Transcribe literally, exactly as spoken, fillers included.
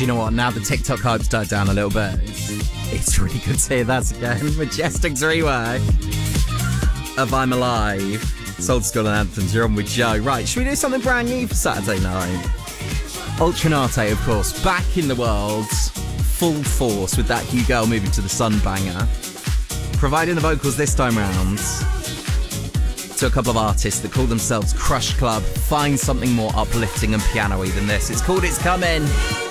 you know what? Now the TikTok hype's died down a little bit. It's, it's really good to hear that again. Majestic three-way of I'm Alive. Soul School and Anthems. You're on with Joe. Right, should we do something brand new for Saturday night? Ultranate, of course, back in the world, full force with that Hugh Girl moving to the Sun banger. Providing the vocals this time round to a couple of artists that call themselves Crush Club. Find something more uplifting and piano-y than this. It's called It's Coming.